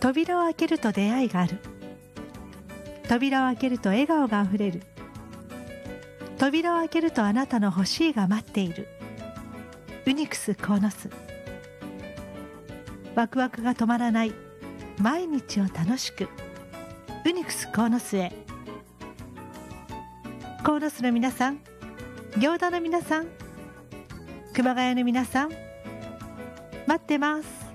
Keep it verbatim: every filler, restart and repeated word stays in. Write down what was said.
扉を開けると出会いがある。扉を開けると笑顔があふれる。扉を開けるとあなたの欲しいが待っている。ウニクス鴻巣。ワクワクが止まらない毎日を楽しく。ウニクス鴻巣へ。鴻巣の皆さん、行田の皆さん、熊谷の皆さん、待ってます。